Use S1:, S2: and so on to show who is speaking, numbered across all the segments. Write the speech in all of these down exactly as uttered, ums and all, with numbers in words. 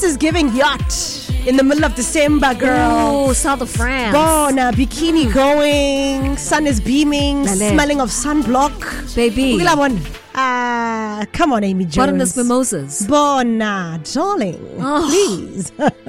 S1: This is giving yacht in the middle of December, girl.
S2: Oh, south of France.
S1: Bona, bikini going, sun is beaming,
S2: Lale.
S1: smelling of sunblock.
S2: Baby.
S1: Ah, uh, come on, Amy Jones.
S2: Bottomless mimosas.
S1: Bona, darling,
S2: Oh.
S1: please.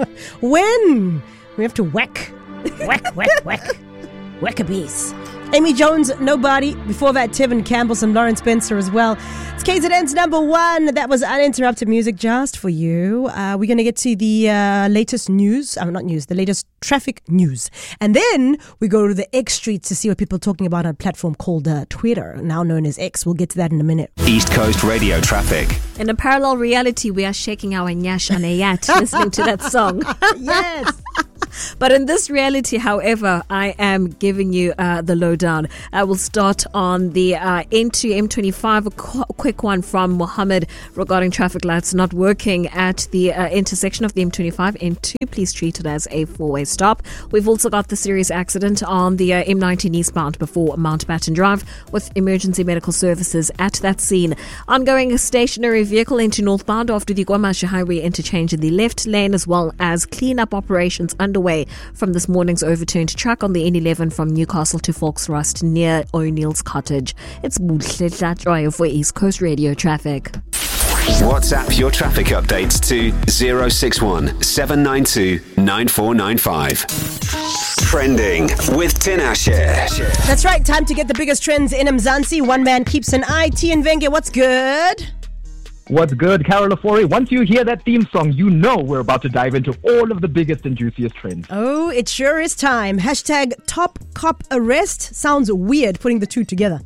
S1: When? We have to whack, whack, whack, whack, whack a beast. Amy Jones, Nobody. Before that, Tevin Campbell, some Lawrence Spencer as well. It's K Z N's number one. That was uninterrupted music just for you. Uh, we're going to get to the uh, latest news. I'm uh, not news, the latest traffic news. And then we go to the X streets to see what people are talking about on a platform called uh, Twitter, now known as X. We'll get to that in a minute.
S3: East Coast Radio traffic.
S2: In a parallel reality, we are shaking our nyash on a yacht listening to that song.
S1: Yes.
S2: But in this reality, however, I am giving you uh, the lowdown. I will start on the uh, N two M twenty-five, a qu- quick one from Mohammed regarding traffic lights not working at the uh, intersection of the M twenty-five. N two, please treat it as a four-way stop. We've also got the serious accident on the uh, M nineteen eastbound before Mountbatten Drive with emergency medical services at that scene. Ongoing stationary vehicle into northbound after the KwaMashu Highway interchange in the left lane, as well as clean-up operations underway from this morning's overturned truck on the N eleven from Newcastle to Volksrust near O'Neill's Cottage. It's Buhle Tlatroyo for East Coast Radio traffic.
S3: WhatsApp your traffic updates to zero six one seven nine two nine four nine five. Trending with Tinashe.
S1: That's right. Time to get the biggest trends in Mzansi. One man keeps an eye. T and Venge, what's good?
S4: What's good, Carol Afori? Once you hear that theme song, you know we're about to dive into all of the biggest and juiciest trends.
S1: Oh, it sure is time. Hashtag top cop arrest. Sounds weird putting the two together.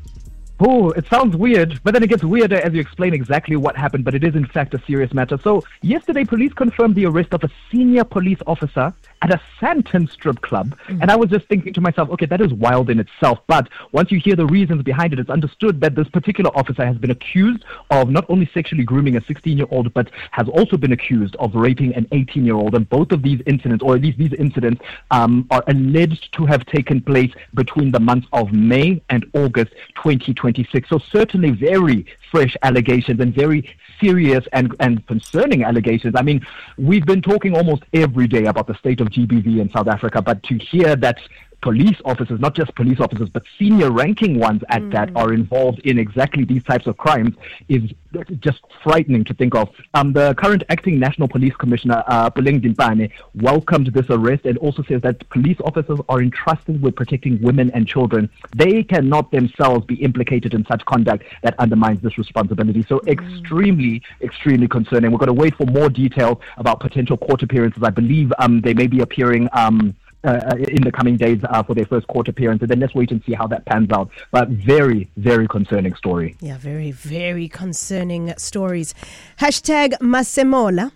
S4: Oh, it sounds weird, but then it gets weirder as you explain exactly what happened, but it is in fact a serious matter. So, yesterday police confirmed the arrest of a senior police officer at a Santon strip club, mm-hmm. and I was just thinking to myself, okay, that is wild in itself, but once you hear the reasons behind it, it's understood that this particular officer has been accused of not only sexually grooming a sixteen-year-old, but has also been accused of raping an eighteen-year-old, and both of these incidents, or at least these incidents, um, are alleged to have taken place between the months of May and August twenty twenty-six. So certainly very fresh allegations and very serious and, and concerning allegations. I mean, we've been talking almost every day about the state of G B V in South Africa, but to hear that police officers, not just police officers, but senior ranking ones at mm. that are involved in exactly these types of crimes is just frightening to think of. Um, the current acting National Police Commissioner, uh, Puleng Dimpane, welcomed this arrest and also says that police officers are entrusted with protecting women and children. They cannot themselves be implicated in such conduct that undermines this responsibility. So mm. extremely, extremely concerning. We're going to wait for more details about potential court appearances. I believe um, they may be appearing um, Uh, in the coming days uh, for their first court appearance, and then let's wait and see how that pans out. But very, very concerning story.
S1: Yeah, very, very concerning stories. Hashtag Masemola.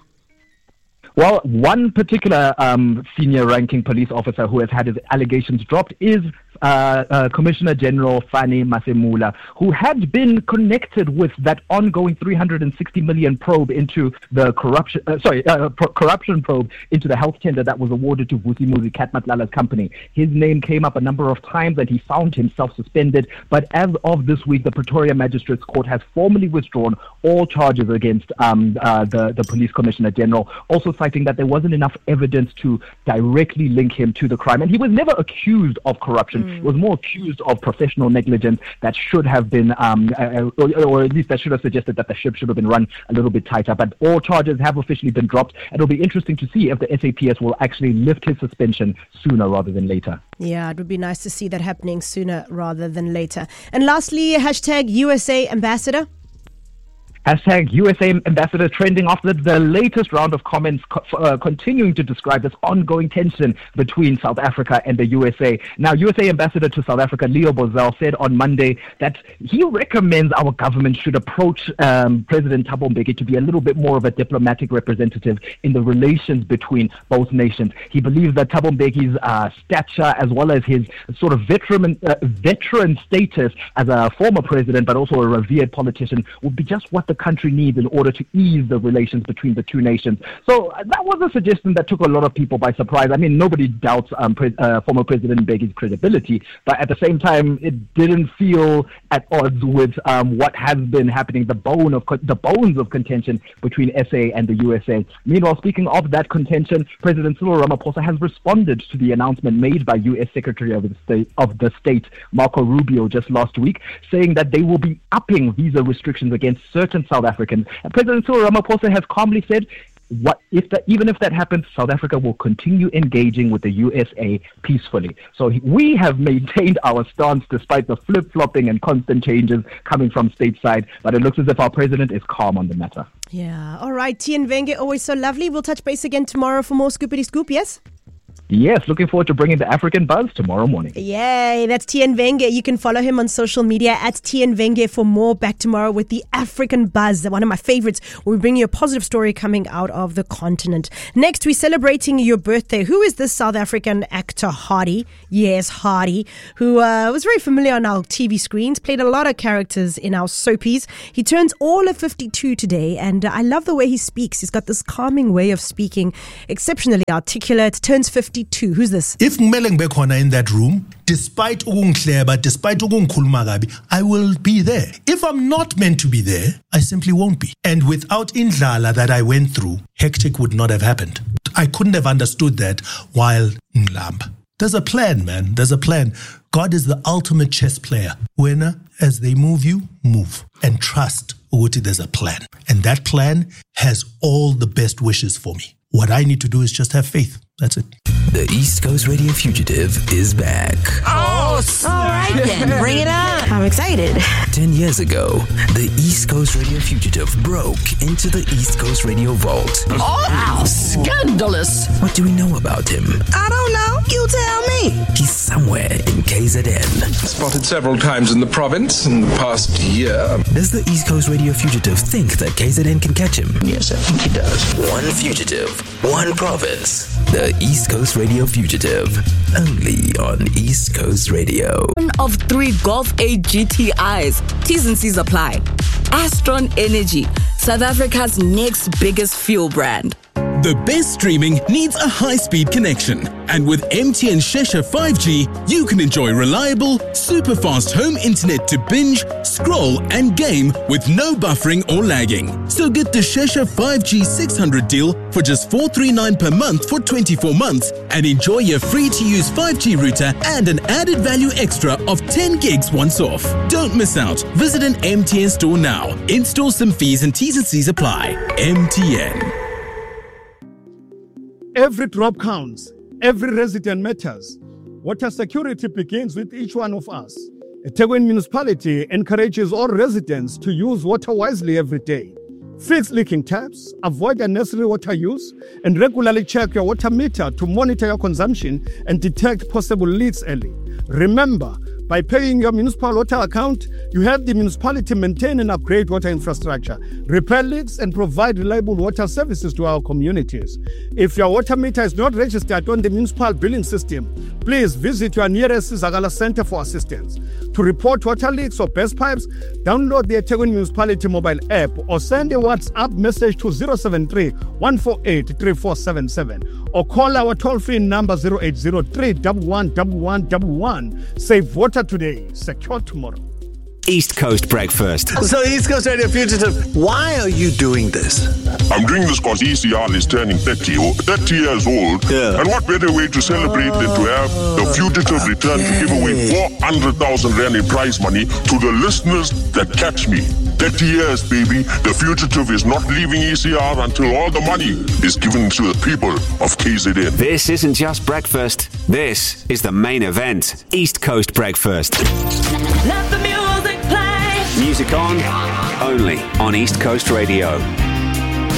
S4: Well, one particular um, senior-ranking police officer who has had his allegations dropped is uh, uh, Commissioner General Fani Masemula, who had been connected with that ongoing three hundred sixty million probe into the corruption, uh, sorry, uh, pro- corruption probe into the health tender that was awarded to Vusimuzi Katmatlala's company. His name came up a number of times and he found himself suspended. But as of this week, the Pretoria Magistrates Court has formally withdrawn all charges against um, uh, the, the Police Commissioner General, also citing that there wasn't enough evidence to directly link him to the crime. And he was never accused of corruption. Mm. He was more accused of professional negligence that should have been, um, uh, or, or at least that should have suggested that the ship should have been run a little bit tighter. But all charges have officially been dropped. And it'll be interesting to see if the S A P S will actually lift his suspension sooner rather than later.
S1: Yeah, it would be nice to see that happening sooner rather than later. And lastly, hashtag U S A Ambassador.
S4: Hashtag U S A Ambassador trending after the latest round of comments co- uh, continuing to describe this ongoing tension between South Africa and the U S A. Now, U S A Ambassador to South Africa, Leo Bozell, said on Monday that he recommends our government should approach um, President Thabo Mbeki to be a little bit more of a diplomatic representative in the relations between both nations. He believes that Thabo Mbeki's uh, stature, as well as his sort of veteran, uh, veteran status as a former president, but also a revered politician, would be just what the country needs in order to ease the relations between the two nations. So uh, that was a suggestion that took a lot of people by surprise. I mean, nobody doubts um, pre- uh, former President Mbeki's credibility, but at the same time, it didn't feel at odds with um, what has been happening, the bone of co- the bones of contention between S A and the U S A. Meanwhile, speaking of that contention, President Cyril Ramaphosa has responded to the announcement made by U S Secretary of the State, of the State Marco Rubio just last week, saying that they will be upping visa restrictions against certain South Africans. And President Cyril Ramaphosa has calmly said, what if that, even if that happens, South Africa will continue engaging with the U S A peacefully. So we have maintained our stance despite the flip-flopping and constant changes coming from stateside, but it looks as if our president is calm on the matter.
S1: Yeah. All right. Tian Venge, always so lovely. We'll touch base again tomorrow for more Scoopity Scoop, yes?
S4: Yes, looking forward to bringing the African buzz tomorrow morning.
S1: Yay, that's Tian Venge. You can follow him on social media at Tian Venge for more. Back tomorrow with the African buzz, one of my favorites, where we bring you a positive story coming out of the continent. Next, we're celebrating your birthday. Who is this South African actor, Hardy? Yes, Hardy, who uh, was very familiar on our T V screens, played a lot of characters in our soapies. He turns all of fifty-two today, and uh, I love the way he speaks. He's got this calming way of speaking, exceptionally articulate, turns fifty-two. Who's this?
S5: If ngimele ngibe khona in that room, despite ukungihleba, despite ukungikhuluma kabi, I will be there. If I'm not meant to be there, I simply won't be. And without indlala that I went through, hectic would not have happened. I couldn't have understood that while ngilamba. There's a plan, man. There's a plan. God is the ultimate chess player. When as they move you, move. And trust ukuthi there's a plan. And that plan has all the best wishes for me. What I need to do is just have faith. That's it.
S6: The East Coast Radio Fugitive is back.
S7: Oh, all right then. Bring it on. I'm excited.
S6: Ten years ago, the East Coast Radio Fugitive broke into the East Coast Radio Vault.
S7: Oh, scandalous.
S6: What do we know about him?
S7: I don't know. You tell me.
S6: He's somewhere in K Z N.
S8: Spotted several times in the province in the past year.
S6: Does the East Coast Radio Fugitive think that K Z N can catch him?
S8: Yes, I think he does.
S6: One fugitive, one province. The East Coast Radio Fugitive. Only on East Coast Radio.
S9: One of three Golf eight G T Is. T's and C's apply. Astron Energy, South Africa's next biggest fuel brand.
S10: The best streaming needs a high-speed connection. And with M T N Shesha five G, you can enjoy reliable, super-fast home internet to binge, scroll, and game with no buffering or lagging. So get the Shesha five G six hundred deal for just four hundred thirty-nine dollars per month for twenty-four months and enjoy your free-to-use five G router and an added value extra of ten gigs once off. Don't miss out. Visit an M T N store now. Install some fees and T's and C's apply. M T N.
S11: Every drop counts. Every resident matters. Water security begins with each one of us. eThekwini Municipality encourages all residents to use water wisely every day. Fix leaking taps, avoid unnecessary water use, and regularly check your water meter to monitor your consumption and detect possible leaks early. Remember, by paying your municipal water account, you help the municipality maintain and upgrade water infrastructure, repair leaks, and provide reliable water services to our communities. If your water meter is not registered on the municipal billing system, please visit your nearest Zagala Center for assistance. To report water leaks or burst pipes, download the eThekwini Municipality mobile app or send a WhatsApp message to zero seven three, one four eight, three four seven seven or call our toll-free number zero eight zero, three one one, one one one one. Save water today, secure tomorrow.
S3: East Coast Breakfast.
S12: So East Coast Radio Fugitive, why are you doing this?
S13: I'm doing this because E C R is turning thirty, thirty years old. Yeah. And what better way to celebrate than to have the Fugitive return to give away four hundred thousand rand in prize money to the listeners that catch me. thirty years, baby. The Fugitive is not leaving E C R until all the money is given to the people of K Z N.
S3: This isn't just breakfast. This is the main event. East Coast Breakfast.
S14: Let the music play.
S3: Music on, only on East Coast Radio.